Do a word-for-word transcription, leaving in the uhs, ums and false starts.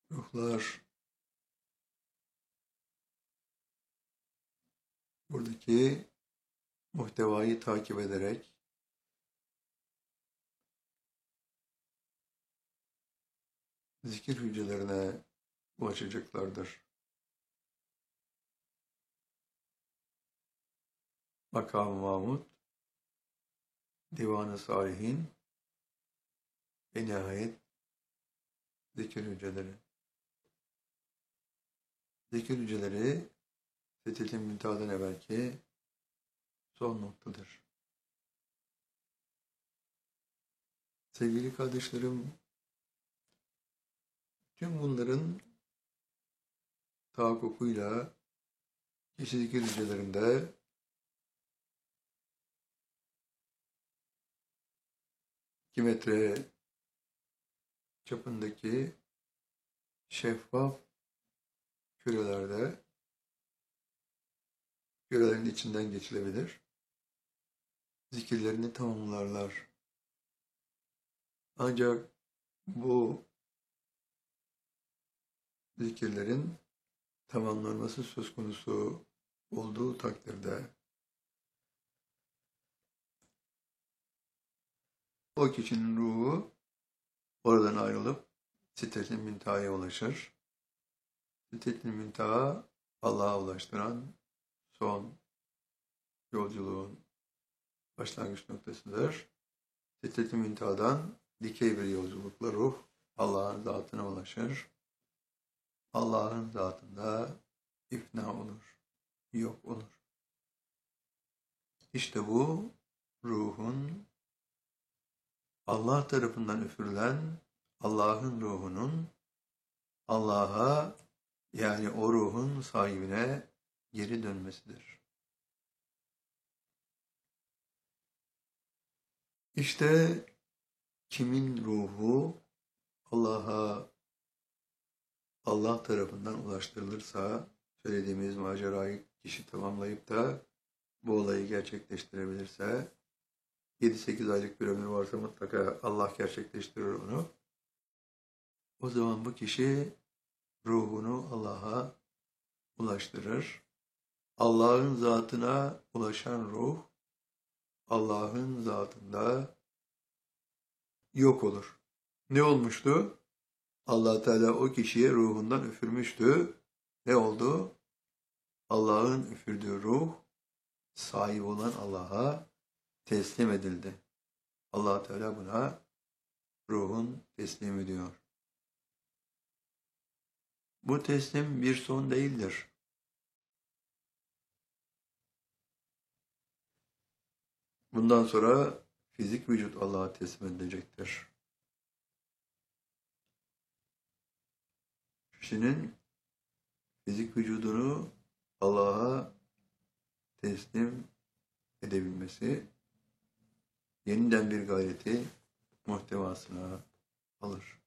Ruhlar buradaki muhtevayı takip ederek zikir hücrelerine ulaşacaklardır. Makam-ı Mahmud, Divan-ı Salihin ve nihayet zikir hücreleri. Zikir hücreleri Sedret-i Münteha'dan evvelki son noktadır. Sevgili kardeşlerim, tüm bunların tahakkukuyla kişi zikir hücrelerinde iki metre çapındaki şeffaf kürelerde kürelerin içinden geçilebilir. Zikirlerini tamamlarlar. Ancak bu zikirlerin tamamlanması söz konusu olduğu takdirde o kişinin ruhu oradan ayrılıp Sidret-i Münteha'ya ulaşır. Sidret-i Münteha Allah'a ulaştıran son yolculuğun başlangıç noktasıdır. Sidret-i Münteha'dan dikey bir yolculukla ruh Allah'ın zatına ulaşır. Allah'ın zatında ifna olur, yok olur. İşte bu ruhun Allah tarafından üfürülen Allah'ın ruhunun Allah'a, yani o ruhun sahibine geri dönmesidir. İşte kimin ruhu Allah'a Allah tarafından ulaştırılırsa, söylediğimiz macerayı kişi tamamlayıp da bu olayı gerçekleştirebilirse, yedi sekiz aylık bir ömür varsa mutlaka Allah gerçekleştirir onu. O zaman bu kişi ruhunu Allah'a ulaştırır. Allah'ın zatına ulaşan ruh, Allah'ın zatında yok olur. Ne olmuştu? Allah Teala o kişiye ruhundan üfürmüştü. Ne oldu? Allah'ın üfürdüğü ruh, sahip olan Allah'a teslim edildi. Allah Teala buna ruhun teslimi diyor. Bu teslim bir son değildir. Bundan sonra fizik vücut Allah'a teslim edilecektir. Kişinin fizik vücudunu Allah'a teslim edebilmesi yeniden bir gayreti muhtevasına alır.